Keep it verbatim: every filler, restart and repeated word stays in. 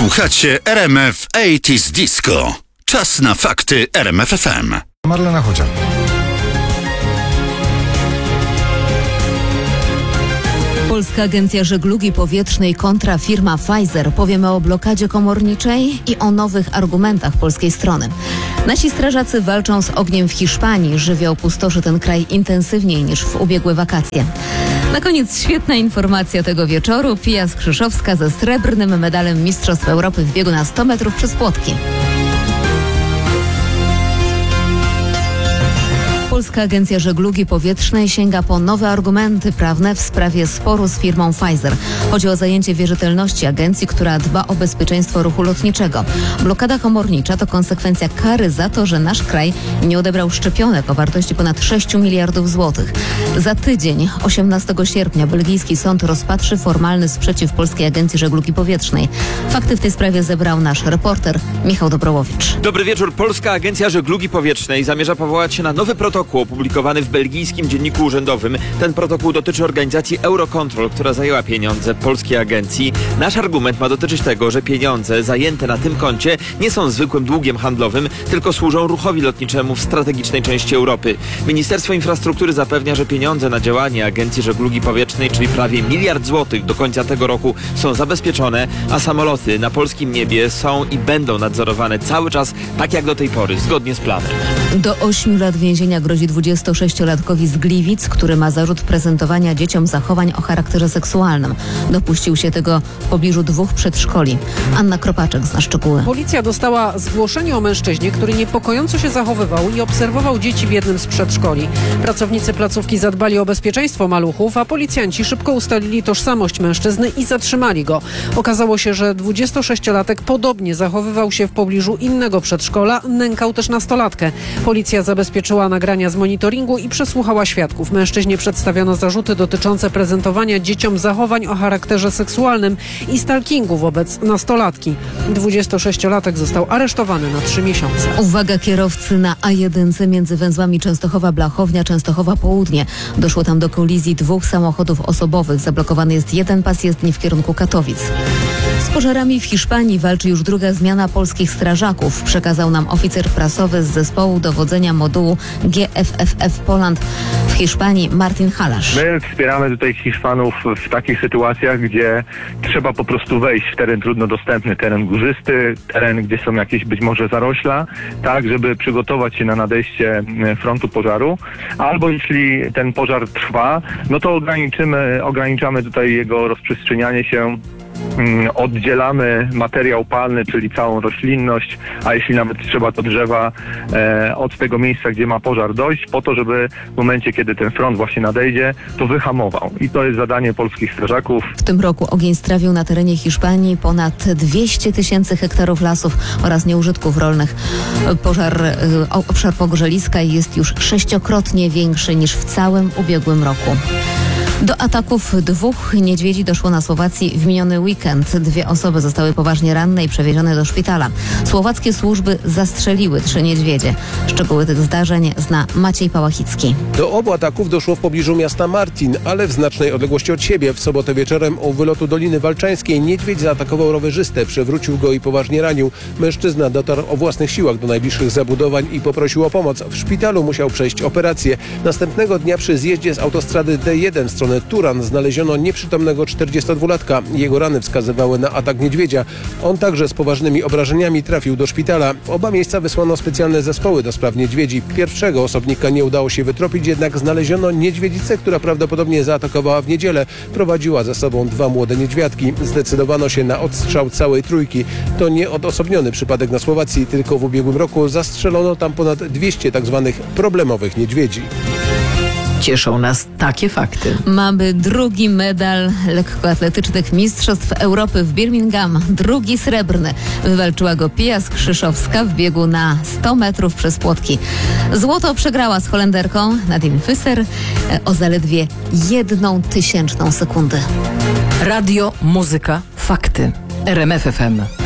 Słuchacie R M F osiemdziesiąt Disco. Czas na fakty R M F F M. Marlena Chodziak. Polska Agencja Żeglugi Powietrznej kontra firma Pfizer. Powiemy o blokadzie komorniczej i o nowych argumentach polskiej strony. Nasi strażacy walczą z ogniem w Hiszpanii. Żywioł pustoszy ten kraj intensywniej niż w ubiegłe wakacje. Na koniec świetna informacja tego wieczoru. Pia Skrzyszowska ze srebrnym medalem Mistrzostw Europy w biegu na sto metrów przez płotki. Polska Agencja Żeglugi Powietrznej sięga po nowe argumenty prawne w sprawie sporu z firmą Pfizer. Chodzi o zajęcie wierzytelności agencji, która dba o bezpieczeństwo ruchu lotniczego. Blokada komornicza to konsekwencja kary za to, że nasz kraj nie odebrał szczepionek o wartości ponad sześć miliardów złotych. Za tydzień, osiemnastego sierpnia, belgijski sąd rozpatrzy formalny sprzeciw Polskiej Agencji Żeglugi Powietrznej. Fakty w tej sprawie zebrał nasz reporter Michał Dobrołowicz. Dobry wieczór. Polska Agencja Żeglugi Powietrznej zamierza powołać się na nowy protokół opublikowany w belgijskim dzienniku urzędowym. Ten protokół dotyczy organizacji Eurocontrol, która zajęła pieniądze polskiej agencji. Nasz argument ma dotyczyć tego, że pieniądze zajęte na tym koncie nie są zwykłym długiem handlowym, tylko służą ruchowi lotniczemu w strategicznej części Europy. Ministerstwo Infrastruktury zapewnia, że pieniądze na działanie Agencji Żeglugi Powietrznej, czyli prawie miliard złotych do końca tego roku, są zabezpieczone, a samoloty na polskim niebie są i będą nadzorowane cały czas, tak jak do tej pory, zgodnie z planem. Do ośmiu lat więzienia grozi dwudziestosześciolatkowi z Gliwic, który ma zarzut prezentowania dzieciom zachowań o charakterze seksualnym. Dopuścił się tego w pobliżu dwóch przedszkoli. Anna Kropaczek zna szczegóły. Policja dostała zgłoszenie o mężczyźnie, który niepokojąco się zachowywał i obserwował dzieci w jednym z przedszkoli. Pracownicy placówki zadbali o bezpieczeństwo maluchów, a policjanci szybko ustalili tożsamość mężczyzny i zatrzymali go. Okazało się, że dwudziestosześciolatek podobnie zachowywał się w pobliżu innego przedszkola, nękał też nastolatkę. Policja zabezpieczyła nagrania z monitoringu i przesłuchała świadków. Mężczyźnie przedstawiono zarzuty dotyczące prezentowania dzieciom zachowań o charakterze seksualnym i stalkingu wobec nastolatki. dwudziestosześciolatek został aresztowany na trzy miesiące. Uwaga kierowcy na A jeden między węzłami Częstochowa-Blachownia, Częstochowa-Południe. Doszło tam do kolizji dwóch samochodów osobowych. Zablokowany jest jeden pas jezdni w kierunku Katowic. Z pożarami w Hiszpanii walczy już druga zmiana polskich strażaków, przekazał nam oficer prasowy z zespołu dowodzenia modułu G F F F Poland w Hiszpanii Martin Halasz. My wspieramy tutaj Hiszpanów w takich sytuacjach, gdzie trzeba po prostu wejść w teren trudno dostępny, teren górzysty, teren, gdzie są jakieś być może zarośla, tak, żeby przygotować się na nadejście frontu pożaru, albo jeśli ten pożar trwa, no to ograniczymy, ograniczamy tutaj jego rozprzestrzenianie się. Oddzielamy materiał palny, czyli całą roślinność, a jeśli nawet trzeba, to drzewa e, od tego miejsca, gdzie ma pożar dojść, po to, żeby w momencie, kiedy ten front właśnie nadejdzie, to wyhamował. I to jest zadanie polskich strażaków. W tym roku ogień strawił na terenie Hiszpanii ponad dwieście tysięcy hektarów lasów oraz nieużytków rolnych. Pożar, obszar Pogorzeliska jest już sześciokrotnie większy niż w całym ubiegłym roku. Do ataków dwóch niedźwiedzi doszło na Słowacji w miniony weekend. Dwie osoby zostały poważnie ranne i przewiezione do szpitala. Słowackie służby zastrzeliły trzy niedźwiedzie. Szczegóły tych zdarzeń zna Maciej Pałachicki. Do obu ataków doszło w pobliżu miasta Martin, ale w znacznej odległości od siebie. W sobotę wieczorem u wylotu Doliny Walczańskiej niedźwiedź zaatakował rowerzystę, przewrócił go i poważnie ranił. Mężczyzna dotarł o własnych siłach do najbliższych zabudowań i poprosił o pomoc. W szpitalu musiał przejść operację. Następnego dnia przy zjeździe z autostrady D jeden w stronę Turan znaleziono nieprzytomnego czterdziestodwulatka. Jego rany wskazywały na atak niedźwiedzia. On także z poważnymi obrażeniami trafił do szpitala. W oba miejsca wysłano specjalne zespoły do spraw niedźwiedzi. Pierwszego osobnika nie udało się wytropić, jednak znaleziono niedźwiedzicę, która prawdopodobnie zaatakowała w niedzielę. Prowadziła ze sobą dwa młode niedźwiadki. Zdecydowano się na odstrzał całej trójki. To nie odosobniony przypadek na Słowacji, tylko w ubiegłym roku zastrzelono tam ponad dwieście tzw. problemowych niedźwiedzi. Cieszą nas takie fakty. Mamy drugi medal lekkoatletycznych Mistrzostw Europy w Birmingham. Drugi srebrny. Wywalczyła go Pia Skrzyszowska w biegu na sto metrów przez płotki. Złoto przegrała z Holenderką Nadine Visser o zaledwie jedną tysięczną sekundy. Radio, muzyka, fakty. R M F F M.